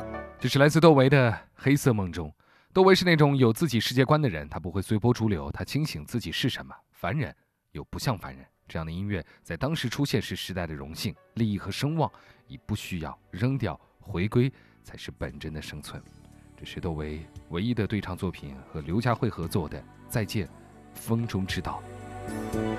这是来自窦唯的《黑色梦中》。窦唯是那种有自己世界观的人，他不会随波逐流，他清醒自己是什么，凡人又不像凡人。这样的音乐在当时出现是时代的荣幸，利益和声望已不需要，扔掉回归才是本真的生存。这是窦唯唯一的对唱作品，和刘家辉合作的《再见风中之岛》。